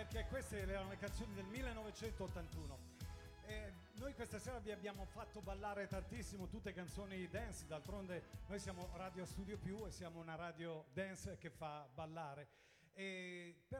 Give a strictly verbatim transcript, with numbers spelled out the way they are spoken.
perché queste erano le canzoni del millenovecentottantuno. E noi questa sera vi abbiamo fatto ballare tantissimo, tutte canzoni dance, d'altronde noi siamo Radio Studio Più e siamo una radio dance che fa ballare. E però